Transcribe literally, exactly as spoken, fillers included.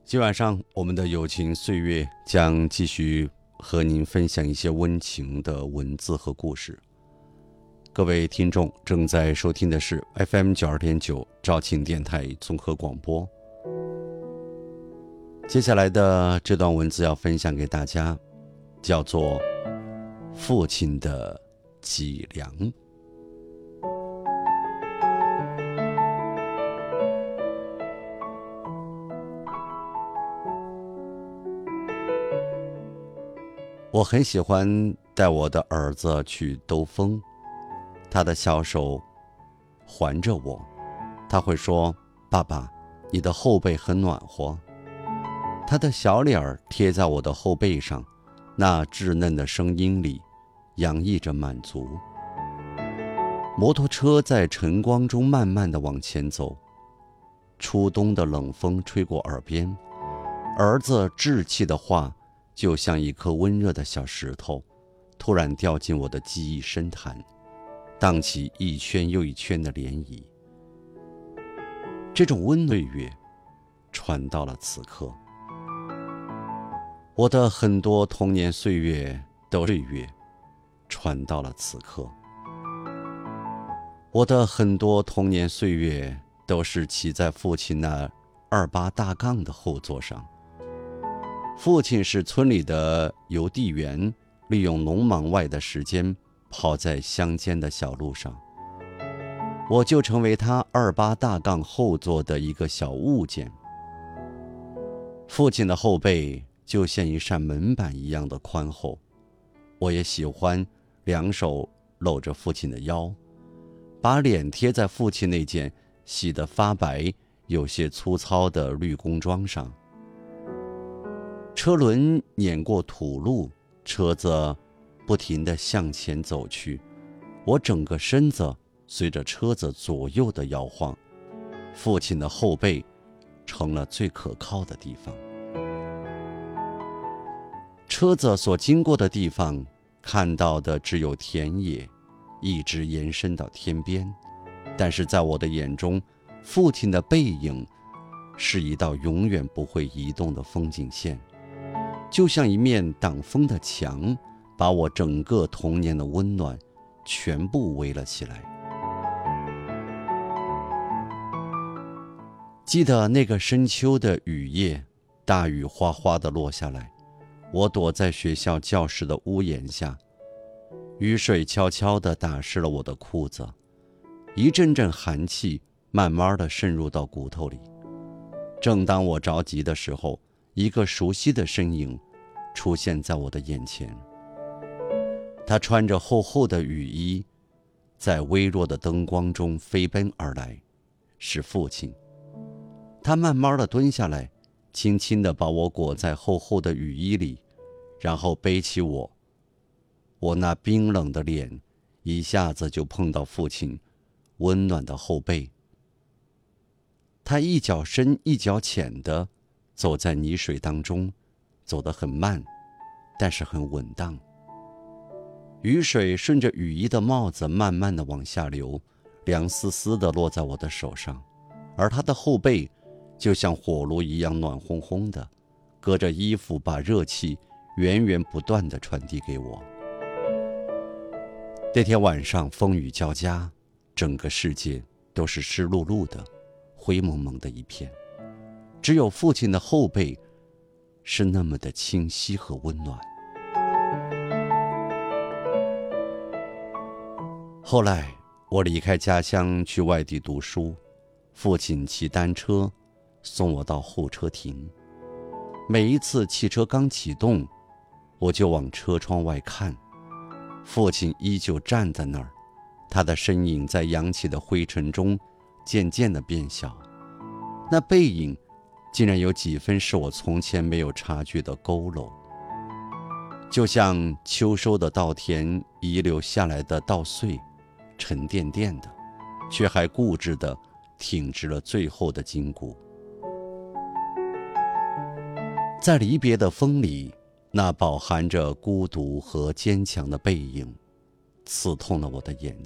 今晚上我们的友情岁月将继续和您分享一些温情的文字和故事。各位听众正在收听的是 F M 九十二点九 肇庆电台综合广播。接下来的这段文字要分享给大家，叫做父亲的脊梁。我很喜欢带我的儿子去兜风，他的小手环着我，他会说：爸爸，你的后背很暖和。他的小脸儿贴在我的后背上，那稚嫩的声音里洋溢着满足。摩托车在晨光中慢慢地往前走，初冬的冷风吹过耳边，儿子稚气的话就像一颗温热的小石头，突然掉进我的记忆深潭，荡起一圈又一圈的涟漪。这种温岁月传到了此刻。我的很多童年岁月都岁月传到了此刻。我的很多童年岁月都是骑在父亲那二八大杠的后座上。父亲是村里的邮递员，利用农忙外的时间跑在乡间的小路上，我就成为他二八大杠后座的一个小物件。父亲的后背就像一扇门板一样的宽厚，我也喜欢两手搂着父亲的腰，把脸贴在父亲那件洗得发白有些粗糙的绿工装上。车轮碾过土路，车子不停地向前走去，我整个身子随着车子左右的摇晃，父亲的后背成了最可靠的地方。车子所经过的地方，看到的只有田野，一直延伸到天边，但是在我的眼中，父亲的背影是一道永远不会移动的风景线，就像一面挡风的墙，把我整个童年的温暖全部围了起来。记得那个深秋的雨夜，大雨哗哗地落下来，我躲在学校教室的屋檐下，雨水悄悄地打湿了我的裤子，一阵阵寒气慢慢地渗入到骨头里。正当我着急的时候，一个熟悉的身影出现在我的眼前。他穿着厚厚的雨衣，在微弱的灯光中飞奔而来，是父亲。他慢慢地蹲下来，轻轻地把我裹在厚厚的雨衣里，然后背起我。我那冰冷的脸一下子就碰到父亲温暖的后背。他一脚深一脚浅地走在泥水当中，走得很慢，但是很稳当。雨水顺着雨衣的帽子慢慢地往下流，凉丝丝地落在我的手上，而他的后背就像火炉一样暖烘烘的，隔着衣服把热气源源不断地传递给我。那天晚上风雨交加，整个世界都是湿漉漉的，灰蒙蒙的一片，只有父亲的后背是那么的清晰和温暖。后来我离开家乡去外地读书，父亲骑单车送我到候车亭。每一次汽车刚启动，我就往车窗外看，父亲依旧站在那儿，他的身影在扬起的灰尘中渐渐地变小，那背影竟然有几分是我从前没有察觉的佝偻，就像秋收的稻田遗留下来的稻穗，沉甸甸的，却还固执地挺直了最后的筋骨。在离别的风里，那饱含着孤独和坚强的背影刺痛了我的眼